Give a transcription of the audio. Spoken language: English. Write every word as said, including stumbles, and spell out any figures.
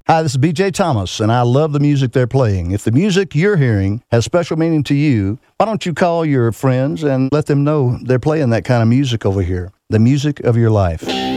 Hi, this is B J Thomas, and I love the music they're playing. If the music you're hearing has special meaning to you, why don't you call your friends and let them know they're playing that kind of music over here, the music of your life.